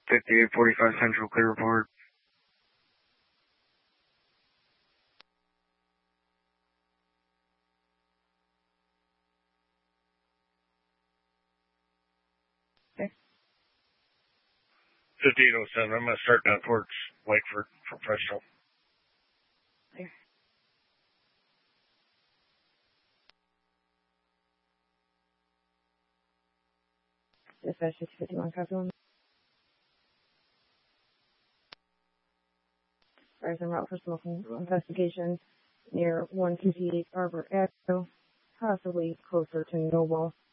5845 Central, clear report. Okay. 5807, I'm going to start down towards Whiteford for Presto. Okay. Dispatch 651, copy one. Fires en route for smoking investigation near 158 Arbor Avenue, possibly closer to Noble.